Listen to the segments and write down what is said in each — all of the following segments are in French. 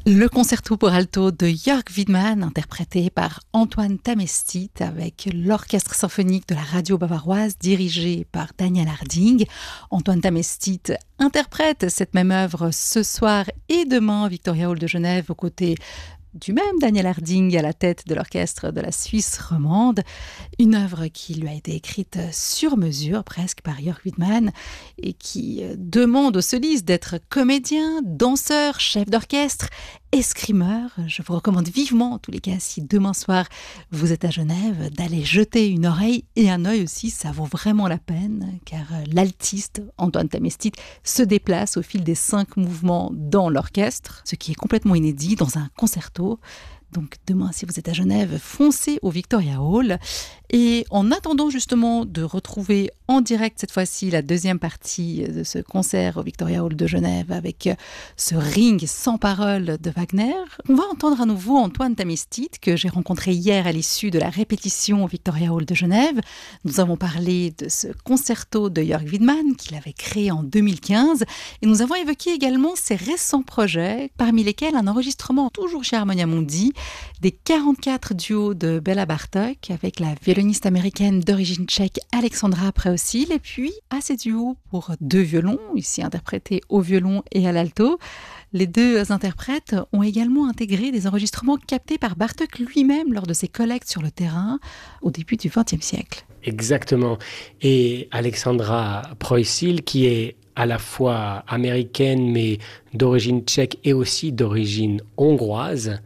Le concerto pour alto de Jörg Wiedmann, interprété par Antoine Tamestit avec l'orchestre symphonique de la radio bavaroise dirigé par Daniel Harding. Antoine Tamestit interprète cette même œuvre ce soir et demain au Victoria Hall de Genève aux côtés du même Daniel Harding à la tête de l'orchestre de la Suisse romande. Une œuvre qui lui a été écrite sur mesure presque par Jörg Wiedmann et qui demande aux solistes d'être comédien, danseur, chef d'orchestre, escrimeur. Je vous recommande vivement, en tous les cas, si demain soir vous êtes à Genève, d'aller jeter une oreille et un œil aussi, ça vaut vraiment la peine, car l'altiste Antoine Tamestit se déplace au fil des 5 mouvements dans l'orchestre, ce qui est complètement inédit dans un concerto. Donc demain, si vous êtes à Genève, foncez au Victoria Hall. Et en attendant justement de retrouver en direct cette fois-ci la deuxième partie de ce concert au Victoria Hall de Genève avec ce Ring sans parole de Wagner, on va entendre à nouveau Antoine Tamestit que j'ai rencontré hier à l'issue de la répétition au Victoria Hall de Genève. Nous avons parlé de ce concerto de Jörg Wiedmann qu'il avait créé en 2015 et nous avons évoqué également ses récents projets, parmi lesquels un enregistrement toujours chez Harmonia Mundi des 44 duos de Béla Bartók avec la violoniste américaine d'origine tchèque Alexandra Preosil et puis à ces duos pour 2 violons, ici interprétés au violon et à l'alto. Les 2 interprètes ont également intégré des enregistrements captés par Bartók lui-même lors de ses collectes sur le terrain au début du XXe siècle. Exactement. Et Alexandra Preosil, qui est à la fois américaine mais d'origine tchèque et aussi d'origine hongroise,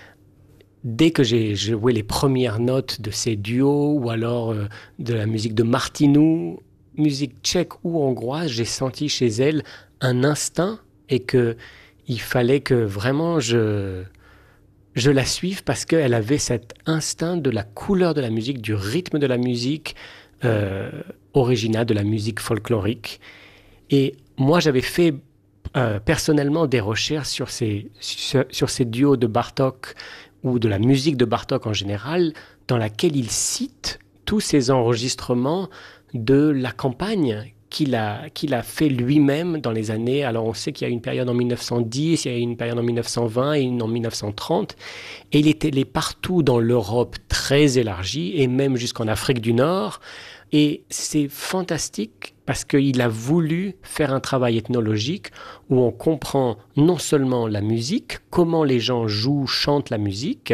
dès que j'ai joué les premières notes de ces duos ou alors de la musique de Martinu, musique tchèque ou hongroise, j'ai senti chez elle un instinct et qu'il fallait que vraiment je la suive parce qu'elle avait cet instinct de la couleur de la musique, du rythme de la musique originale, de la musique folklorique. Et moi, j'avais fait personnellement des recherches sur ces duos de Bartók ou de la musique de Bartók en général, dans laquelle il cite tous ces enregistrements de la campagne qu'il a fait lui-même dans les années. Alors on sait qu'il y a une période en 1910, il y a une période en 1920 et une en 1930. Et il était allé partout dans l'Europe très élargie et même jusqu'en Afrique du Nord. Et c'est fantastique parce qu'il a voulu faire un travail ethnologique où on comprend non seulement la musique, comment les gens jouent, chantent la musique,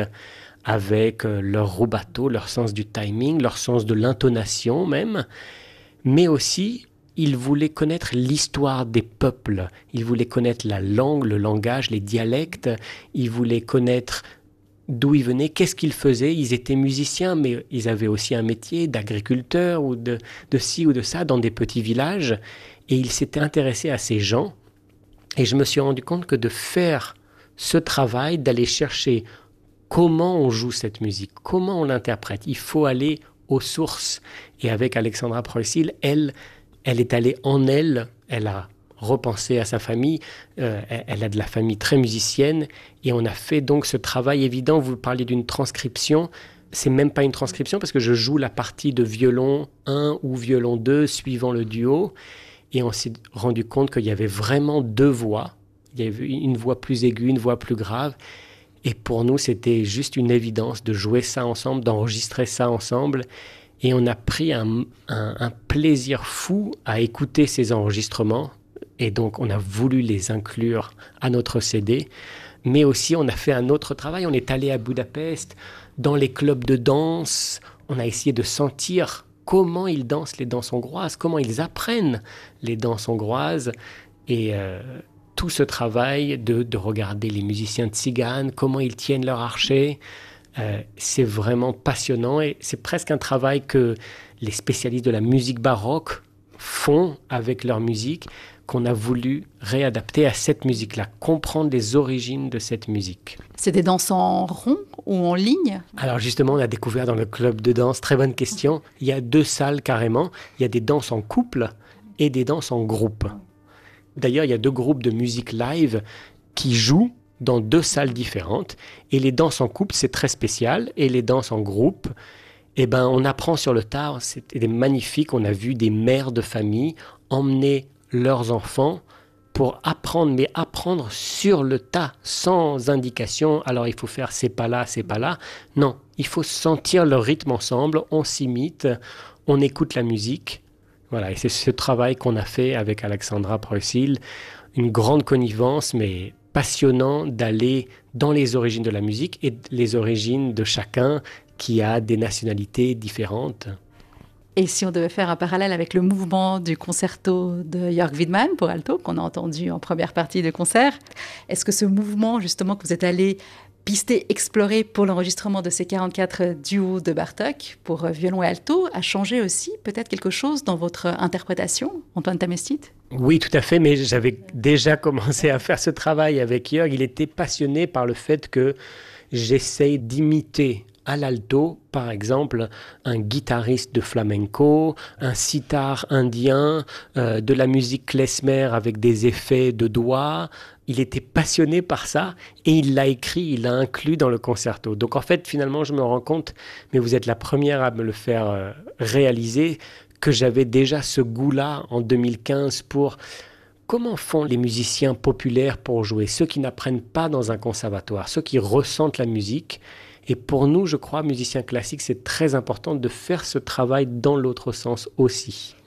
avec leur rubato, leur sens du timing, leur sens de l'intonation même, mais aussi il voulait connaître l'histoire des peuples, il voulait connaître la langue, le langage, les dialectes, il voulait connaître d'où ils venaient, qu'est-ce qu'ils faisaient. Ils étaient musiciens, mais ils avaient aussi un métier d'agriculteur ou de ci ou de ça dans des petits villages. Et il s'était intéressé à ces gens. Et je me suis rendu compte que de faire ce travail, d'aller chercher comment on joue cette musique, comment on l'interprète, il faut aller aux sources. Et avec Alexandra Preosil, elle est allée en elle a repenser à sa famille. Elle a de la famille très musicienne et on a fait donc ce travail évident. Vous parliez d'une transcription. C'est même pas une transcription parce que je joue la partie de violon 1 ou violon 2 suivant le duo et on s'est rendu compte qu'il y avait vraiment 2 voix. Il y avait une voix plus aiguë, une voix plus grave et pour nous c'était juste une évidence de jouer ça ensemble, d'enregistrer ça ensemble. Et on a pris un plaisir fou à écouter ces enregistrements. Et donc, on a voulu les inclure à notre CD. Mais aussi, on a fait un autre travail. On est allé à Budapest, dans les clubs de danse. On a essayé de sentir comment ils dansent les danses hongroises, comment ils apprennent les danses hongroises. Et tout ce travail de regarder les musiciens tziganes, comment ils tiennent leur archet, c'est vraiment passionnant. Et c'est presque un travail que les spécialistes de la musique baroque font avec leur musique, qu'on a voulu réadapter à cette musique-là, comprendre les origines de cette musique. C'est des danses en rond ou en ligne ? Alors justement, on a découvert dans le club de danse, très bonne question, il y a 2 salles carrément, il y a des danses en couple et des danses en groupe. D'ailleurs, il y a 2 groupes de musique live qui jouent dans 2 salles différentes et les danses en couple, c'est très spécial et les danses en groupe, on apprend sur le tard, c'était magnifique, on a vu des mères de famille emmener leurs enfants pour apprendre, mais apprendre sur le tas, sans indication. Alors il faut faire c'est pas là, c'est pas là. Non, il faut sentir le rythme ensemble, on s'imite, on écoute la musique. Voilà, et c'est ce travail qu'on a fait avec Alexandra Preußil, une grande connivence, mais passionnant d'aller dans les origines de la musique et les origines de chacun qui a des nationalités différentes. Et si on devait faire un parallèle avec le mouvement du concerto de Jörg Widmann pour alto, qu'on a entendu en première partie de concert, est-ce que ce mouvement, justement, que vous êtes allé pister, explorer pour l'enregistrement de ces 44 duos de Bartók pour violon et alto, a changé aussi peut-être quelque chose dans votre interprétation, Antoine Tamestit ? Oui, tout à fait, mais j'avais déjà commencé à faire ce travail avec Jörg. Il était passionné par le fait que j'essaye d'imiter à l'alto, par exemple, un guitariste de flamenco, un sitar indien, de la musique klezmer avec des effets de doigts. Il était passionné par ça et il l'a écrit, il l'a inclus dans le concerto. Donc en fait, finalement, je me rends compte, mais vous êtes la première à me le faire réaliser, que j'avais déjà ce goût-là en 2015 pour comment font les musiciens populaires pour jouer, ceux qui n'apprennent pas dans un conservatoire, ceux qui ressentent la musique. Et pour nous, je crois, musiciens classiques, c'est très important de faire ce travail dans l'autre sens aussi.